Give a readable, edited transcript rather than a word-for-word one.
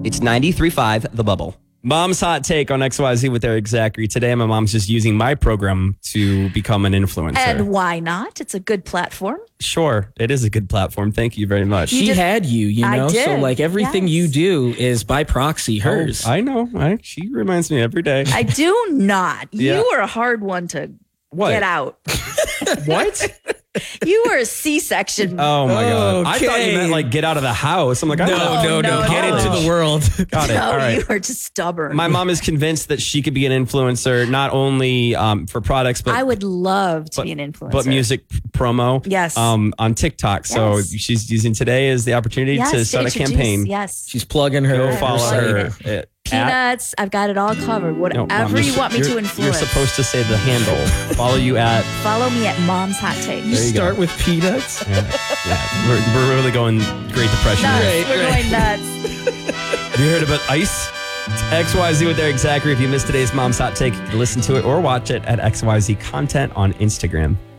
It's 93.5 The Bubble. Mom's hot take on XYZ with Eric Zachary. Today, my mom's just using my program to become an influencer. And why not? It's a good platform. Sure, it is a good platform. Thank you very much. She had you know? I did. So like everything you do is by proxy hers. Oh, I know. She reminds me every day. I do not. Yeah. You were a hard one to get out. What? You were a C-section. Oh my God. I thought Okay. you meant like get out of the house. I'm like, I thought- No. no. Get into the world. Got it. No, All right. you are just stubborn. My mom is convinced that she could be an influencer, not only for products, but I would love to be an influencer. but music promo. Yes. On TikTok. So Yes. she's using today as the opportunity Yes, to start a introduce- campaign. Yes. She's plugging her. Go follow her. site. Peanuts. I've got it all covered. Whatever you want me to influence. You're supposed to say the handle. Follow you at. Follow me at Mom's Hot Take. You start with peanuts. Yeah, we're really going Great Depression. Nuts. here. We're going nuts. Have you heard about ice? It's XYZ with Eric Zachary. If you missed today's Mom's Hot Take, you can listen to it or watch it at XYZ Content on Instagram.